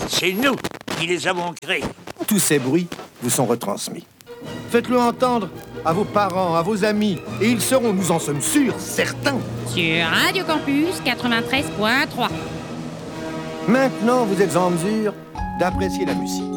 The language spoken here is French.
C'est nous qui les avons créés. Tous ces bruits vous sont retransmis. Faites-le entendre à vos parents, à vos amis, et ils seront, nous en sommes sûrs, certains. Sur Radio Campus 93.3. Maintenant, vous êtes en mesure d'apprécier la musique.